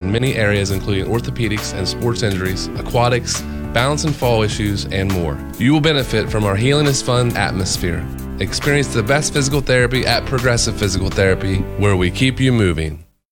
in many areas including orthopedics and sports injuries, aquatics, balance and fall issues, and more. You will benefit from our Healing is Fun atmosphere. Experience the best physical therapy at Progressive Physical Therapy, where we keep you moving.